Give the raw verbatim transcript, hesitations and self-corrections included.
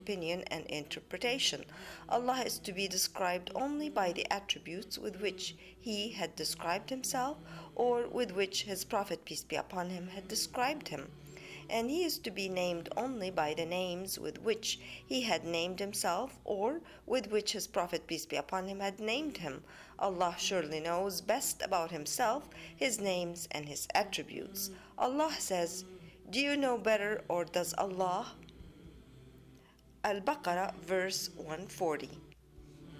opinion and interpretation. Allah is to be described only by the attributes with which He had described Himself, or with which His Prophet, peace be upon him, had described Him. And He is to be named only by the names with which He had named Himself, or with which His Prophet, peace be upon him, had named Him. Allah surely knows best about Himself, His names, and His attributes. Allah says, "Do you know better, or does Allah?" Al-Baqarah, verse one forty.